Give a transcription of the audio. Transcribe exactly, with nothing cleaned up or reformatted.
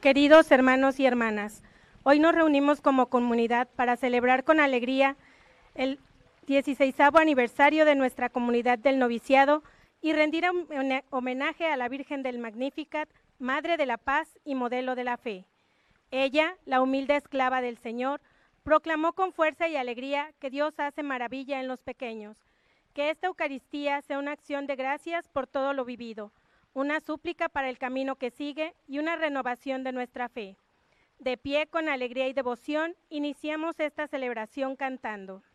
Queridos hermanos y hermanas, hoy nos reunimos como comunidad para celebrar con alegría el dieciseisavo aniversario de nuestra comunidad del noviciado y rendir homenaje a la Virgen del Magnificat, Madre de la Paz y modelo de la fe. Ella, la humilde esclava del Señor, proclamó con fuerza y alegría que Dios hace maravilla en los pequeños, que esta Eucaristía sea una acción de gracias por todo lo vivido, una súplica para el camino que sigue y una renovación de nuestra fe. De pie, con alegría y devoción, iniciamos esta celebración cantando.